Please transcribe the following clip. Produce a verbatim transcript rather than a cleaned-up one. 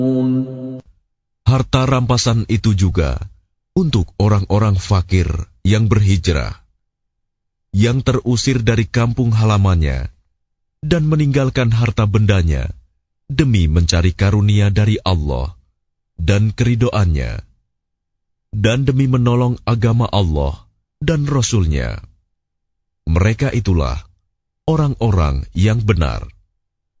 Harta rampasan itu juga untuk orang-orang fakir yang berhijrah, yang terusir dari kampung halamannya dan meninggalkan harta bendanya demi mencari karunia dari Allah dan keridoannya, dan demi menolong agama Allah dan Rasul-Nya. Mereka itulah orang-orang yang benar.